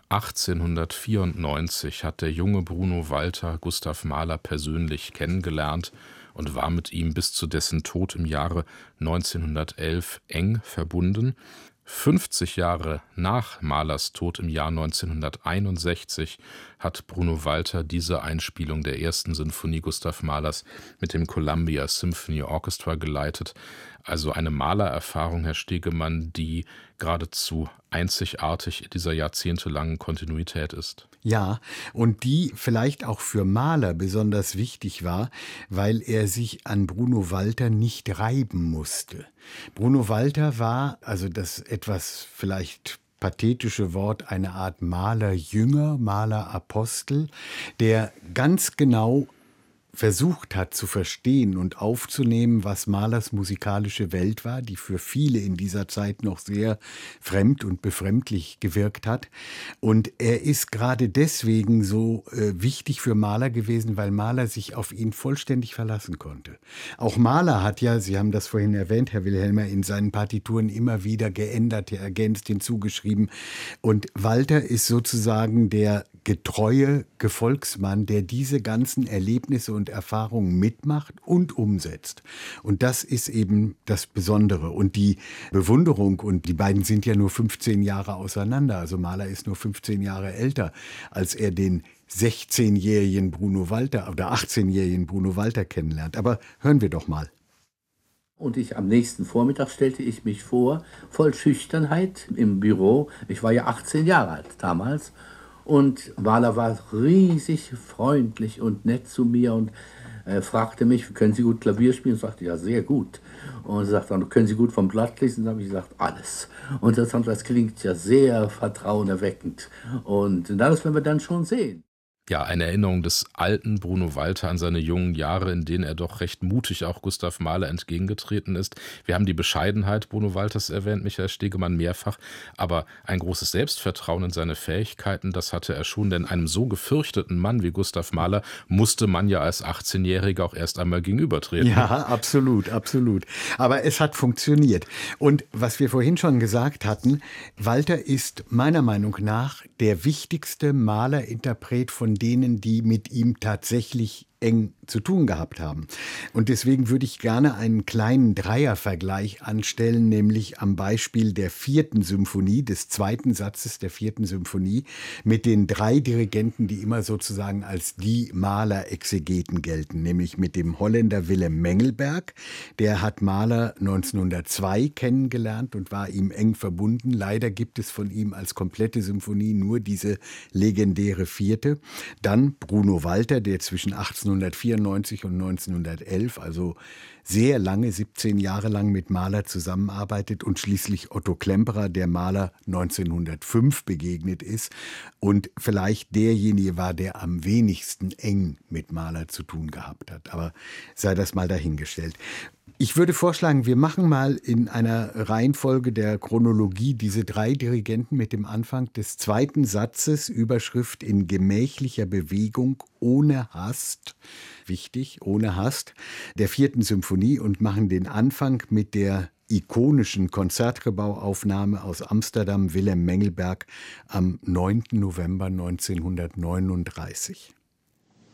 1894 hat der junge Bruno Walter Gustav Mahler persönlich kennengelernt und war mit ihm bis zu dessen Tod im Jahre 1911 eng verbunden. 50 Jahre nach Mahlers Tod im Jahr 1961 hat Bruno Walter diese Einspielung der ersten Sinfonie Gustav Mahlers mit dem Columbia Symphony Orchestra geleitet. Also eine Mahler-Erfahrung, Herr Stegemann, die geradezu einzigartig in dieser jahrzehntelangen Kontinuität ist. Ja, und die vielleicht auch für Mahler besonders wichtig war, weil er sich an Bruno Walter nicht reiben musste. Bruno Walter war, also das etwas vielleicht pathetische Wort, eine Art Malerjünger, Malerapostel, der ganz genau versucht hat zu verstehen und aufzunehmen, was Mahlers musikalische Welt war, die für viele in dieser Zeit noch sehr fremd und befremdlich gewirkt hat. Und er ist gerade deswegen so wichtig für Mahler gewesen, weil Mahler sich auf ihn vollständig verlassen konnte. Auch Mahler hat ja, Sie haben das vorhin erwähnt, Herr Wilhelmer, in seinen Partituren immer wieder geändert, ergänzt, hinzugeschrieben. Und Walter ist sozusagen der getreue Gefolgsmann, der diese ganzen Erlebnisse und Erfahrungen mitmacht und umsetzt. Und das ist eben das Besondere. Und die Bewunderung, und die beiden sind ja nur 15 Jahre auseinander, also Mahler ist nur 15 Jahre älter, als er den 16-jährigen Bruno Walter oder 18-jährigen Bruno Walter kennenlernt. Aber hören wir doch mal. Und am nächsten Vormittag stellte ich mich vor, voll Schüchternheit im Büro. Ich war ja 18 Jahre alt damals. Und Mahler war riesig freundlich und nett zu mir und fragte mich, können Sie gut Klavier spielen? Ich sagte, ja, sehr gut. Und er sagte dann, können Sie gut vom Blatt lesen? Dann habe ich gesagt, alles. Und das klingt ja sehr vertrauenerweckend. Und das werden wir dann schon sehen. Ja, eine Erinnerung des alten Bruno Walter an seine jungen Jahre, in denen er doch recht mutig auch Gustav Mahler entgegengetreten ist. Wir haben die Bescheidenheit Bruno Walters erwähnt, Michael Stegemann mehrfach, aber ein großes Selbstvertrauen in seine Fähigkeiten, das hatte er schon, denn einem so gefürchteten Mann wie Gustav Mahler musste man ja als 18-Jähriger auch erst einmal gegenübertreten. Ja, absolut, absolut. Aber es hat funktioniert. Und was wir vorhin schon gesagt hatten, Walter ist meiner Meinung nach der wichtigste Mahler-Interpret von denen, die mit ihm tatsächlich eng zu tun gehabt haben. Und deswegen würde ich gerne einen kleinen Dreiervergleich anstellen, nämlich am Beispiel der 4. Symphonie, des 2. Satzes der 4. Symphonie, mit den 3 Dirigenten, die immer sozusagen als die Mahler-Exegeten gelten, nämlich mit dem Holländer Willem Mengelberg. Der hat Mahler 1902 kennengelernt und war ihm eng verbunden. Leider gibt es von ihm als komplette Symphonie nur diese legendäre 4. Dann Bruno Walter, der zwischen 1894 und 1911, also sehr lange, 17 Jahre lang mit Mahler zusammenarbeitet, und schließlich Otto Klemperer, der Mahler 1905 begegnet ist und vielleicht derjenige war, der am wenigsten eng mit Mahler zu tun gehabt hat. Aber sei das mal dahingestellt. Ich würde vorschlagen, wir machen mal in einer Reihenfolge der Chronologie diese 3 Dirigenten mit dem Anfang des 2. Satzes, Überschrift in gemächlicher Bewegung, ohne Hast, wichtig, ohne Hast, der 4. Symphonie, und machen den Anfang mit der ikonischen Konzertgebauaufnahme aus Amsterdam, Willem Mengelberg, am 9. November 1939.